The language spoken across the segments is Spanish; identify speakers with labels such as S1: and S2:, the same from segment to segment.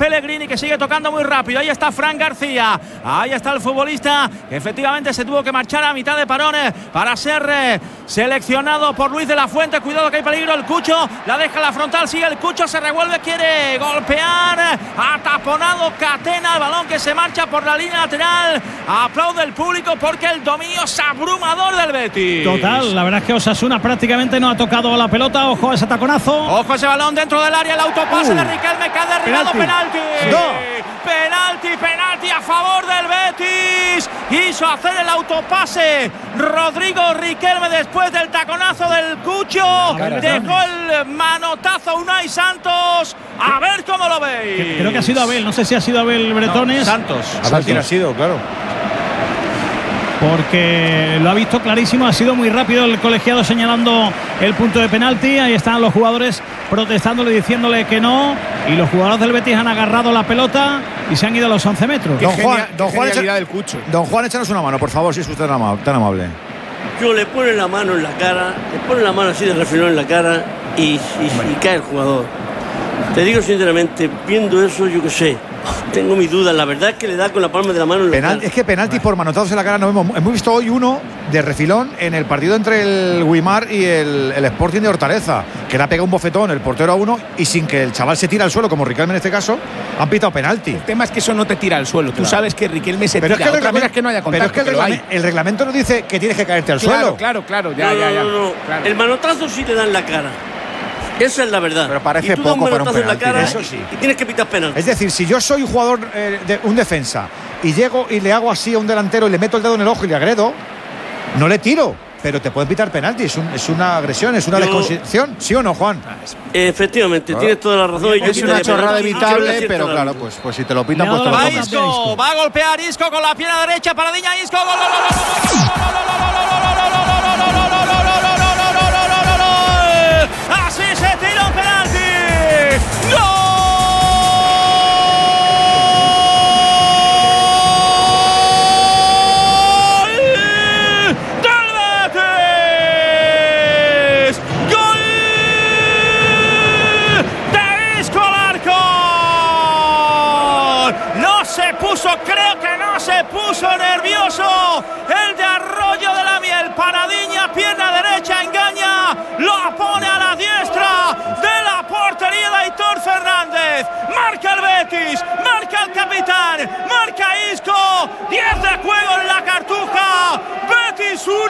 S1: Pellegrini, que sigue tocando muy rápido. Ahí está Fran García. Ahí está el futbolista que efectivamente se tuvo que marchar a mitad de parón para ser seleccionado por Luis de la Fuente. Cuidado que hay peligro. El Cucho la deja en la frontal. Sigue el Cucho, se revuelve, quiere golpear. Ha taponado Catena el balón que se marcha por la línea lateral. Aplaude el público porque el dominio es abrumador del Betis.
S2: Total, la verdad es que Osasuna prácticamente no ha tocado la pelota. Ojo a ese taconazo.
S1: Ojo a ese balón dentro del área. El autopase de Riquelme, que ha derribado. Penalti. Penalti a favor del Betis. Quiso hacer el autopase Rodrigo Riquelme después del taconazo del Cucho. Dejó el manotazo Unai Santos. A ver cómo lo veis.
S2: Creo que ha sido Abel. No sé si ha sido Abel Bretones.
S1: Santos.
S3: Ha sido, claro.
S2: Porque lo ha visto clarísimo, ha sido muy rápido el colegiado señalando el punto de penalti. Ahí están los jugadores protestándole, diciéndole que no, y los jugadores del Betis han agarrado la pelota y se han ido a los 11 metros.
S3: Don Juan, échanos una mano, por favor, si es usted tan amable.
S4: Yo le pone la mano en la cara, le pone la mano así de refilón en la cara y cae el jugador. Te digo sinceramente, viendo eso, yo qué sé, tengo mis dudas. La verdad es que le da con la palma de la mano en la cara.
S3: Es que penalti por manotazos en la cara no vemos. Hemos visto hoy uno de refilón en el partido entre el Guimar y el Sporting de Hortaleza, que le ha pegado un bofetón el portero a uno y sin que el chaval se tire al suelo, como Riquelme en este caso, han pitado penalti.
S5: El tema es que eso no te tira al suelo. Tú sabes que Riquelme se
S3: pero
S5: tira.
S3: Es que
S5: Otra cosa es que no haya contacto.
S3: Pero es que el reglamento no dice que tienes que caerte al suelo.
S5: Claro.
S4: No.
S5: Claro.
S4: El manotazo sí le da en la cara. Esa es la verdad.
S3: Pero parece
S4: y tú
S3: poco para un
S4: manotazo en la
S3: penalti,
S4: cara,
S3: eso sí.
S4: Y tienes que pitar penalti.
S3: Es decir, si yo soy un jugador, un defensa, y llego y le hago así a un delantero y le meto el dedo en el ojo y le agredo, no le tiro, pero te pueden pitar penalti. Es una agresión, es una desconsideración. ¿Sí o no, Juan?
S4: Efectivamente, tienes toda la razón.
S3: Es una chorrada evitable, pero claro, pues si te lo pitan, pues te lo
S1: Va
S3: tomas.
S1: Isco, va a golpear Isco con la pierna derecha. Paradiña, Isco. Gol. Así se tira un penalti. ¡Gol! ¡Del Betis! ¡Gol de Isco al arco! No se puso, creo que no se puso nervioso el de Arroyo de la Miel. Paradiña, pierna derecha, engaña, lo pone a la diestra de la portería de Aitor Fernández. Marca el Betis, marca el capitán, marca Isco. 10 de juego en la Cartuja. Betis 1,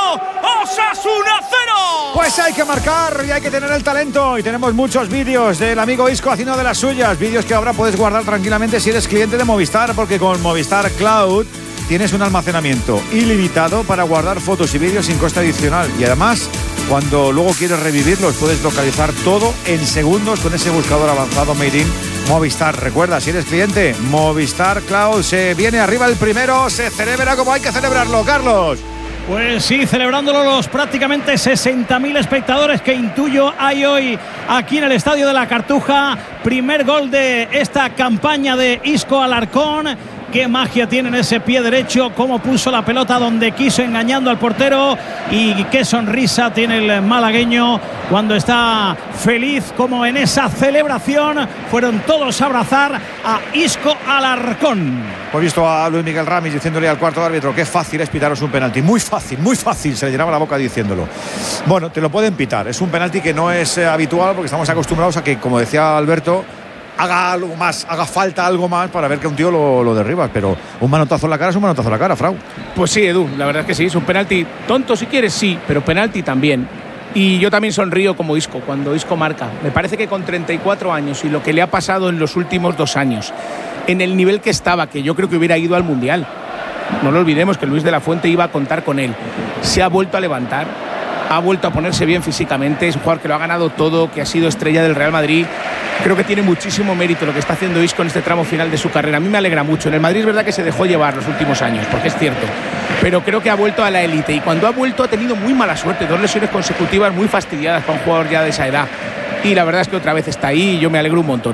S1: Osasuna 0.
S3: Pues hay que marcar y hay que tener el talento. Y tenemos muchos vídeos del amigo Isco haciendo de las suyas. Vídeos que ahora puedes guardar tranquilamente si eres cliente de Movistar, porque con Movistar Cloud tienes un almacenamiento ilimitado para guardar fotos y vídeos sin coste adicional. Y además, cuando luego quieres revivirlos, puedes localizar todo en segundos con ese buscador avanzado Made in Movistar. Recuerda, si eres cliente, Movistar Cloud. Se viene arriba el primero, se celebra como hay que celebrarlo, Carlos.
S2: Pues sí, celebrándolo los prácticamente 60.000 espectadores que intuyo hay hoy aquí en el Estadio de la Cartuja. Primer gol de esta campaña de Isco Alarcón. Qué magia tiene en ese pie derecho, cómo puso la pelota donde quiso, engañando al portero, y qué sonrisa tiene el malagueño cuando está feliz, como en esa celebración fueron todos a abrazar a Isco Alarcón.
S3: He visto a Luis Miguel Ramis diciéndole al cuarto árbitro qué fácil es pitaros un penalti, muy fácil, se le llenaba la boca diciéndolo. Bueno, te lo pueden pitar, es un penalti que no es habitual porque estamos acostumbrados a que, como decía Alberto, haga algo más, haga falta algo más para ver que un tío lo derribas, pero un manotazo en la cara es un manotazo en la cara, Frau.
S5: Pues sí, Edu, la verdad es que sí, es un penalti tonto si quieres, sí, pero penalti también. Y yo también sonrío como Isco, cuando Isco marca. Me parece que con 34 años y lo que le ha pasado en los últimos 2 años, en el nivel que estaba, que yo creo que hubiera ido al Mundial. No lo olvidemos que Luis de la Fuente iba a contar con él. Se ha vuelto a levantar, ha vuelto a ponerse bien físicamente, es un jugador que lo ha ganado todo, que ha sido estrella del Real Madrid. Creo que tiene muchísimo mérito lo que está haciendo Isco en este tramo final de su carrera. A mí me alegra mucho. En el Madrid es verdad que se dejó llevar los últimos años, porque es cierto, pero creo que ha vuelto a la élite, y cuando ha vuelto ha tenido muy mala suerte, 2 lesiones consecutivas muy fastidiadas para un jugador ya de esa edad, y la verdad es que otra vez está ahí y yo me alegro un montón.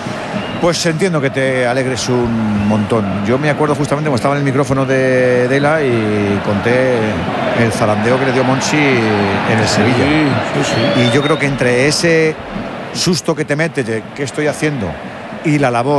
S3: Pues entiendo que te alegres un montón. Yo me acuerdo justamente cuando estaba en el micrófono de Dela y conté el zarandeo que le dio Monchi en el Sevilla. Sí. Y yo creo que entre ese susto que te metes de qué estoy haciendo y la labor